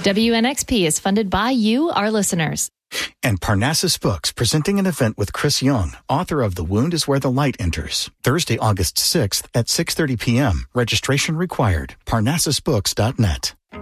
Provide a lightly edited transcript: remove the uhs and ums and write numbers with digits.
WNXP is funded by you, our listeners. And Parnassus Books, presenting an event with Chris Young, author of The Wound is Where the Light Enters. Thursday, August 6th at 6:30 p.m. Registration required. Parnassusbooks.net.